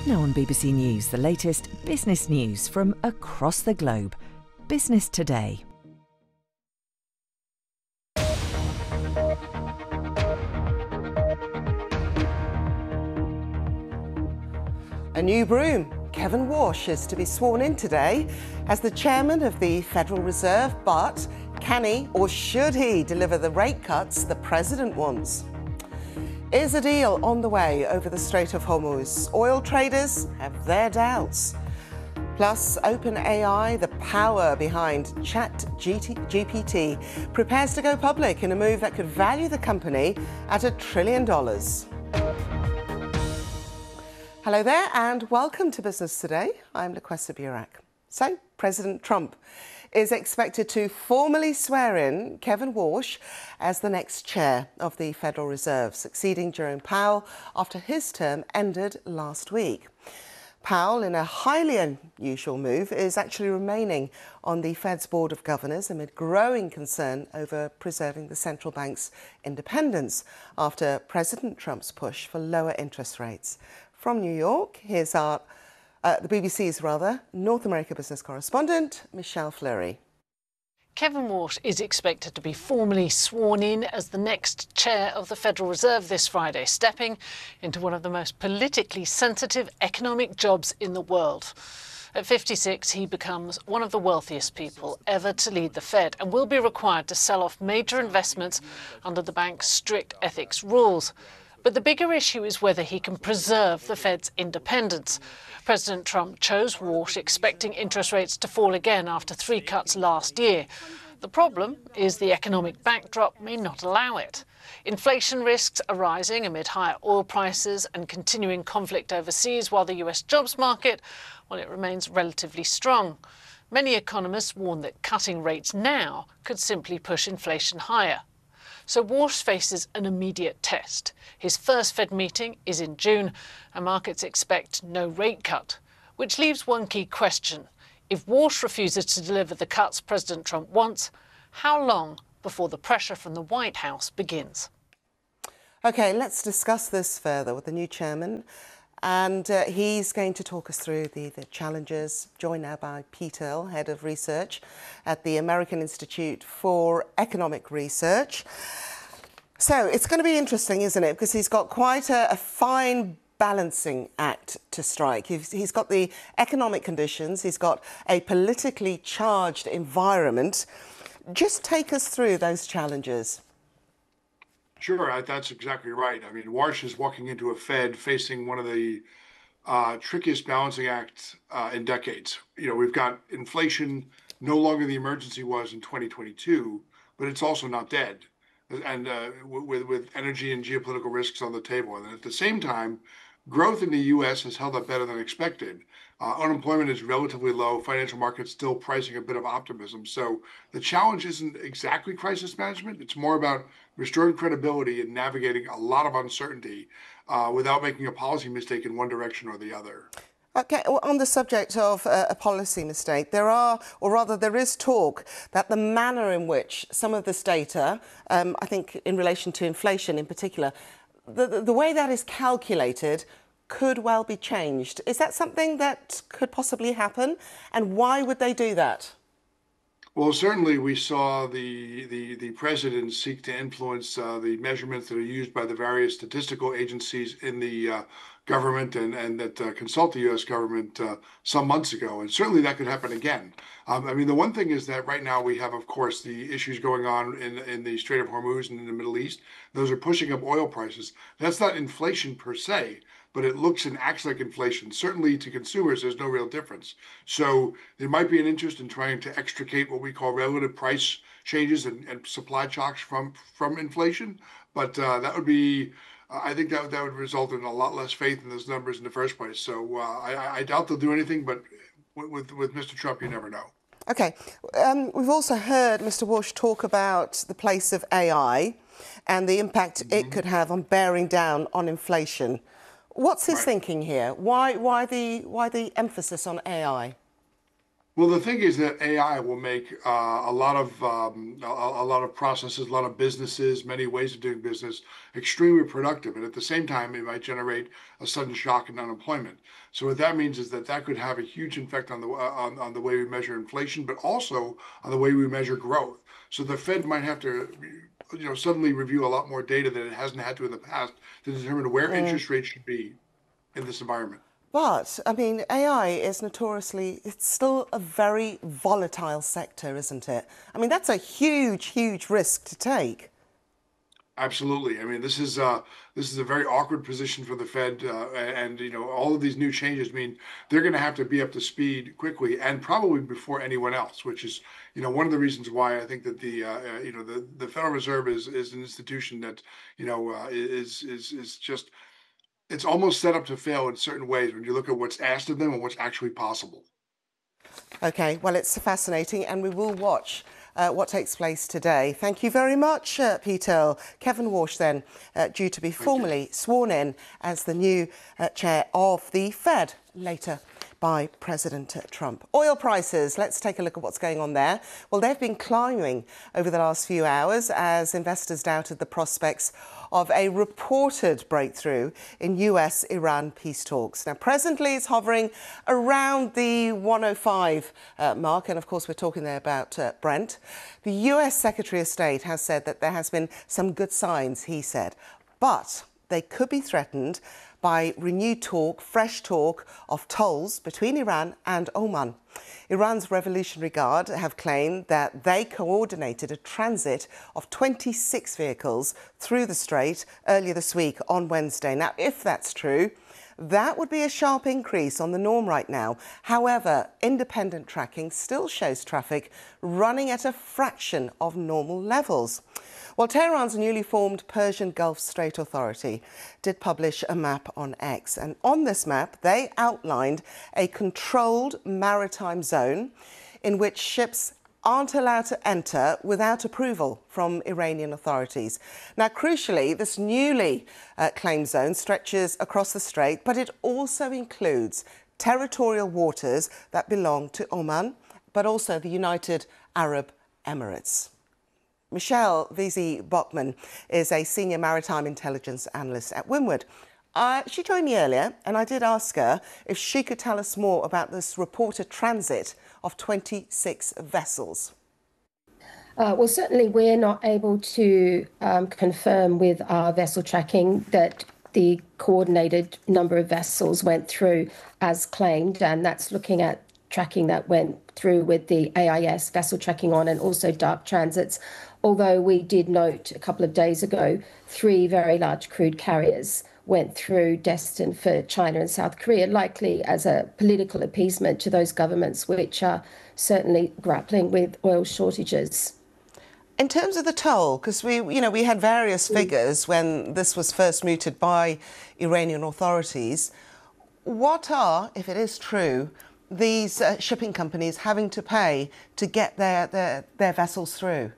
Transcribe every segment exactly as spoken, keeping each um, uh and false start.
Now on B B C News, the latest business news from across the globe. Business Today. A new broom. Kevin Warsh is to be sworn in today as the chairman of the Federal Reserve, but can he or should he deliver the rate cuts the president wants? Is a deal on the way over the Strait of Hormuz? Oil traders have their doubts. Plus, OpenAI, the power behind ChatGPT, prepares to go public in a move that could value the company at a trillion dollars. Hello there and welcome to Business Today. I'm Laquessa Burak. So, President Trump is expected to formally swear in Kevin Warsh as the next chair of the Federal Reserve, succeeding Jerome Powell after his term ended last week. Powell, in a highly unusual move, is actually remaining on the Fed's Board of Governors amid growing concern over preserving the central bank's independence after President Trump's push for lower interest rates. From New York, here's our Uh, the B B C's, rather, North America business correspondent, Michelle Fleury. Kevin Warsh is expected to be formally sworn in as the next chair of the Federal Reserve this Friday, stepping into one of the most politically sensitive economic jobs in the world. At fifty-six, he becomes one of the wealthiest people ever to lead the Fed and will be required to sell off major investments under the bank's strict ethics rules. But the bigger issue is whether he can preserve the Fed's independence. President Trump chose Warsh expecting interest rates to fall again after three cuts last year. The problem is the economic backdrop may not allow it. Inflation risks are rising amid higher oil prices and continuing conflict overseas, while the U S jobs market, well, it remains relatively strong. Many economists warn that cutting rates now could simply push inflation higher. So Warsh faces an immediate test. His first Fed meeting is in June, and markets expect no rate cut, which leaves one key question. If Warsh refuses to deliver the cuts President Trump wants, how long before the pressure from the White House begins? OK, let's discuss this further with the new chairman. And uh, he's going to talk us through the, the challenges, joined now by Pete Earle, Head of Research at the American Institute for Economic Research. So it's going to be interesting, isn't it? Because he's got quite a, a fine balancing act to strike. He's, he's got the economic conditions, he's got a politically charged environment. Just take us through those challenges. Sure, that's exactly right. I mean, Warsh is walking into a Fed facing one of the uh, trickiest balancing acts uh, in decades. You know, we've got inflation no longer the emergency was in twenty twenty-two, but it's also not dead. And uh, with, with energy and geopolitical risks on the table. And at the same time, growth in the U S has held up better than expected. Uh, unemployment is relatively low, financial markets still pricing a bit of optimism. So the challenge isn't exactly crisis management. It's more about restoring credibility and navigating a lot of uncertainty uh, without making a policy mistake in one direction or the other. OK, well, on the subject of uh, a policy mistake, there are, or rather there is talk that the manner in which some of this data, um, I think in relation to inflation in particular, the, the, the way that is calculated could well be changed. Is that something that could possibly happen? And why would they do that? Well, certainly we saw the, the, the president seek to influence uh, the measurements that are used by the various statistical agencies in the uh, government and, and that uh, consult the U S government uh, some months ago. And certainly that could happen again. Um, I mean, the one thing is that right now we have, of course, the issues going on in, in the Strait of Hormuz and in the Middle East. Those are pushing up oil prices. That's not inflation per se, but it looks and acts like inflation. Certainly to consumers, there's no real difference. So there might be an interest in trying to extricate what we call relative price changes and, and supply shocks from, from inflation. But uh, that would be, uh, I think that, that would result in a lot less faith in those numbers in the first place. So uh, I, I doubt they'll do anything, but with, with Mister Trump, you never know. OK. Um, we've also heard Mister Warsh talk about the place of A I and the impact mm-hmm. it could have on bearing down on inflation. What's his right. thinking here? Why, why, the, why the emphasis on A I? Well, the thing is that A I will make uh, a lot of um, a, a lot of processes, a lot of businesses, many ways of doing business extremely productive, and at the same time, it might generate a sudden shock in unemployment. So what that means is that that could have a huge effect on the uh, on, on the way we measure inflation, but also on the way we measure growth. So the Fed might have to, you know, suddenly review a lot more data than it hasn't had to in the past to determine where mm. interest rates should be in this environment. But, I mean, A I is notoriously, it's still a very volatile sector, isn't it? I mean, that's a huge, huge risk to take. Absolutely. I mean, this is uh, this is a very awkward position for the Fed, uh, and you know, all of these new changes mean they're going to have to be up to speed quickly, and probably before anyone else. Which is, you know, one of the reasons why I think that the uh, you know the, the Federal Reserve is is an institution that you know uh, is is is just it's almost set up to fail in certain ways when you look at what's asked of them and what's actually possible. Okay, well, it's fascinating, and we will watch Uh, what takes place today. Thank you very much, uh, Peter. Kevin Warsh, then, uh, due to be formally sworn in as the new uh, chair of the Fed later by President Trump. Oil prices, let's take a look at what's going on there. Well, they've been climbing over the last few hours as investors doubted the prospects of a reported breakthrough in U S Iran peace talks. Now, presently it's hovering around the one oh five uh, mark, and of course we're talking there about uh, Brent. The U S Secretary of State has said that there has been some good signs, he said, but they could be threatened by renewed talk, fresh talk of tolls between Iran and Oman. Iran's Revolutionary Guard have claimed that they coordinated a transit of twenty-six vehicles through the strait earlier this week on Wednesday. Now, if that's true, that would be a sharp increase on the norm right now. However, independent tracking still shows traffic running at a fraction of normal levels. Well, Tehran's newly formed Persian Gulf Strait Authority did publish a map on X, and on this map they outlined a controlled maritime zone in which ships aren't allowed to enter without approval from Iranian authorities. Now, crucially, this newly uh, claimed zone stretches across the strait, but it also includes territorial waters that belong to Oman, but also the United Arab Emirates. Michelle Vesey-Bachmann is a senior maritime intelligence analyst at Windward. Uh, she joined me earlier, and I did ask her if she could tell us more about this reported transit of twenty-six vessels. Uh, well, certainly we're not able to um, confirm with our vessel tracking that the coordinated number of vessels went through as claimed, and that's looking at tracking that went through with the A I S vessel tracking on and also dark transits. Although we did note a couple of days ago, three very large crude carriers went through destined for China and South Korea, likely as a political appeasement to those governments which are certainly grappling with oil shortages. In terms of the toll, because we, you know, we had various figures when this was first mooted by Iranian authorities. What are, if it is true, these uh, shipping companies having to pay to get their, their, their vessels through?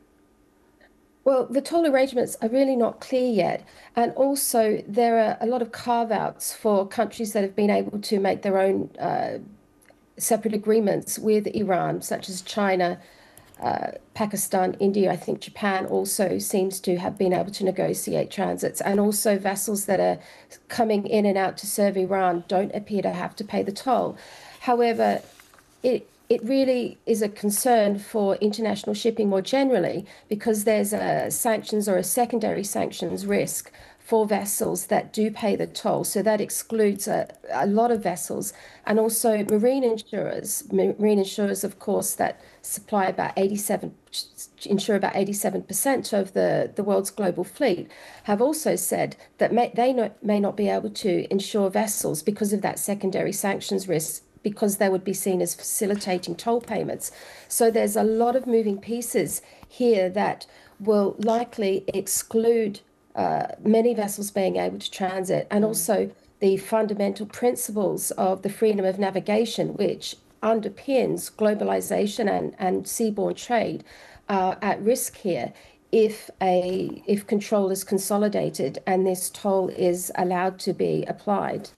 Well, the toll arrangements are really not clear yet. And also, there are a lot of carve-outs for countries that have been able to make their own uh, separate agreements with Iran, such as China, uh, Pakistan, India. I think Japan also seems to have been able to negotiate transits. And also vessels that are coming in and out to serve Iran don't appear to have to pay the toll. However, it It really is a concern for international shipping more generally, because there's a sanctions or a secondary sanctions risk for vessels that do pay the toll. So that excludes a, a lot of vessels, and also marine insurers. Marine insurers, of course, that supply about eighty-seven, insure about eighty-seven percent of the, the world's global fleet, have also said that may, they not, may not be able to insure vessels because of that secondary sanctions risk, because they would be seen as facilitating toll payments. So there's a lot of moving pieces here that will likely exclude uh, many vessels being able to transit, and also the fundamental principles of the freedom of navigation, which underpins globalization and, and seaborne trade, are at risk here if a if control is consolidated and this toll is allowed to be applied.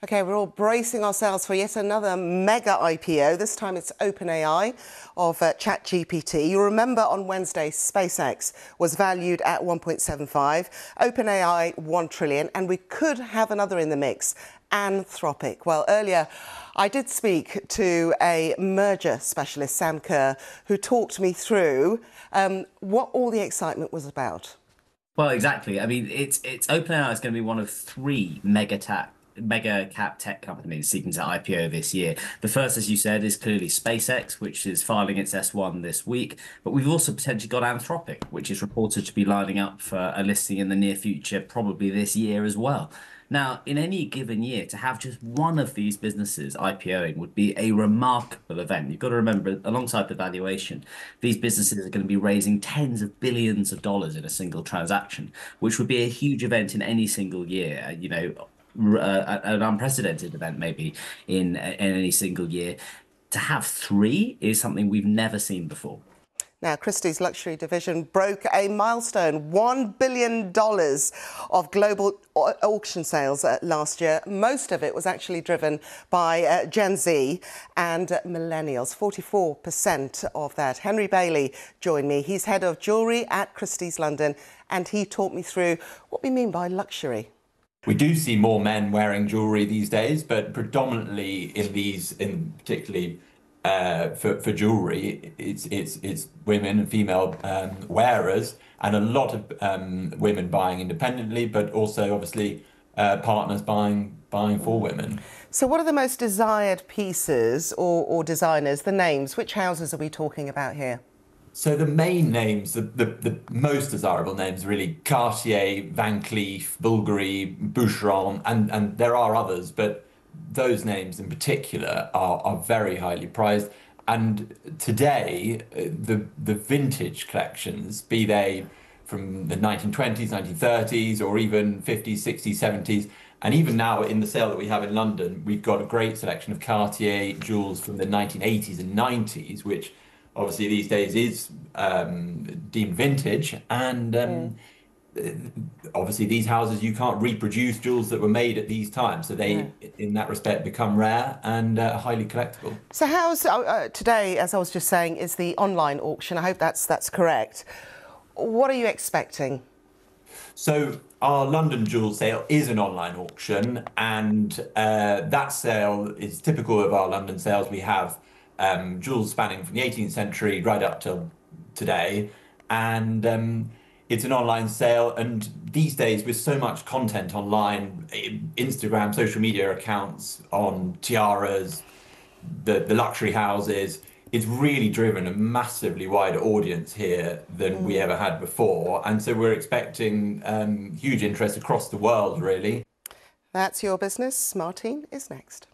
OK, we're all bracing ourselves for yet another mega I P O. This time it's OpenAI of uh, ChatGPT. You remember on Wednesday, SpaceX was valued at one point seven five, OpenAI one trillion, and we could have another in the mix, Anthropic. Well, earlier I did speak to a merger specialist, Sam Kerr, who talked me through um, what all the excitement was about. Well, exactly. I mean, it's it's OpenAI is going to be one of three mega tech, mega cap tech companies seeking to I P O this year. The first, as you said, is clearly SpaceX, which is filing its S one this week. But we've also potentially got Anthropic, which is reported to be lining up for a listing in the near future, probably this year as well. Now, in any given year, to have just one of these businesses IPOing would be a remarkable event. You've got to remember, alongside the valuation, these businesses are going to be raising tens of billions of dollars in a single transaction, which would be a huge event in any single year. You know, uh, an unprecedented event maybe in, in any single year. To have three is something we've never seen before. Now, Christie's luxury division broke a milestone, one billion dollars of global auction sales uh, last year. Most of it was actually driven by uh, Gen Z and uh, millennials, forty-four percent of that. Henry Bailey joined me. He's head of jewellery at Christie's London, and he talked me through what we mean by luxury. We do see more men wearing jewellery these days, but predominantly in these, in particularly Uh, for, for jewellery, it's, it's, it's women and female um, wearers, and a lot of um, women buying independently, but also obviously uh, partners buying, buying for women. So what are the most desired pieces or, or designers, the names? Which houses are we talking about here? So the main names, the, the, the most desirable names, really Cartier, Van Cleef, Bulgari, Boucheron, and, and there are others, but those names in particular are, are very highly prized. And today, the the vintage collections, be they from the nineteen twenties, nineteen thirties, or even fifties, sixties, seventies, and even now in the sale that we have in London, we've got a great selection of Cartier jewels from the nineteen eighties and nineties, which obviously these days is um, deemed vintage. And um, mm. obviously these houses, you can't reproduce jewels that were made at these times, so they yeah. in that respect become rare and uh, highly collectible. So how's uh, today, as I was just saying, is the online auction? I hope that's that's correct. What are you expecting? So our London jewel sale is an online auction, and uh, that sale is typical of our London sales. We have um, jewels spanning from the eighteenth century right up till today, and um, it's an online sale, and these days with so much content online, Instagram, social media accounts on tiaras, the, the luxury houses, it's really driven a massively wider audience here than mm. we ever had before. And so we're expecting um, huge interest across the world, really. That's Your Business. Martine is next.